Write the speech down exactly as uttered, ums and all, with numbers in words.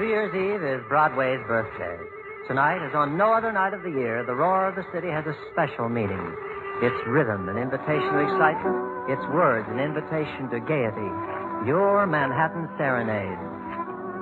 Year's Eve is Broadway's birthday. Tonight, as on no other night of the year, the roar of the city has a special meaning. Its rhythm, an invitation to excitement. Its words, an invitation to gaiety. Your Manhattan Serenade.